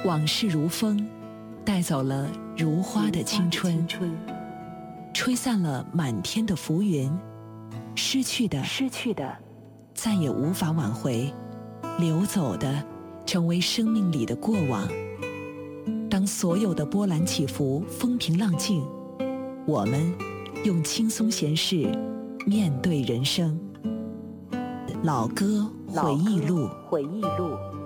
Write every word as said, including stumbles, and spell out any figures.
往事如风，带走了如花的青春，吹散了满天的浮云。失去的， 失去的， 再也无法挽回；流走的，成为生命里的过往。当所有的波澜起伏风平浪静，我们用轻松闲适面对人生。老歌回忆录， 回忆录。